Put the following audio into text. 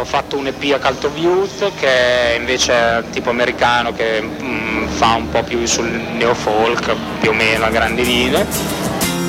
ho fatto un EP a Cult of Youth che è invece tipo americano, che fa un po' più sul neofolk più o meno a grandi linee,